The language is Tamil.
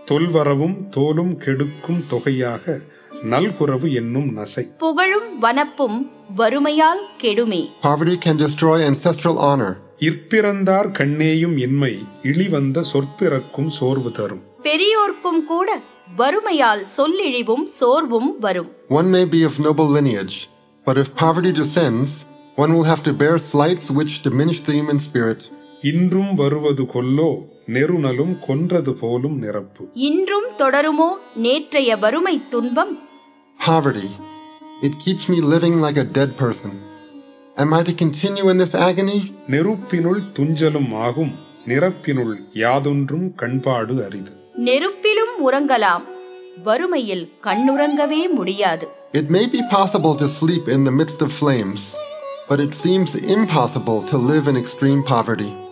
தொல்வரவும் தோலும் கெடுக்கும் தொகையாக நல்குரவு என்னும் நசை. புகழும் வனப்பும் வறுமையால் கெடுமே. Poverty can destroy ancestral honor. இற்பிறந்தார் கண்ணேயும் இன்மை இழிவந்த சொற்பிறக்கும் சோர்வு தரும். பெரியோர்க்கும் கூட வறுமையால் சொல்லிழிவும் சோர்வும் வரும். One may be of noble lineage, but if poverty descends, one will have to bear slights which diminish the human spirit. இன்றும் வருவது கொல்லோ நெருநலும் கொன்றது போலும் நிரப்பு. இன்றும் தொடருமோ நேற்றைய வறுமை துன்பம். Poverty. It keeps me living like a dead person. Am I to continue in this agony? நெருப்பினுள் துஞ்சலும் ஆகும் நிரப்பினுள் யாதொன்றும் கண்பாடு அரிது. நெருப்பிலும் உறங்கலாம், வறுமையில் கண்ணுறங்கவே முடியாது. It may be possible to sleep in the midst of flames, but it seems impossible to live in extreme poverty.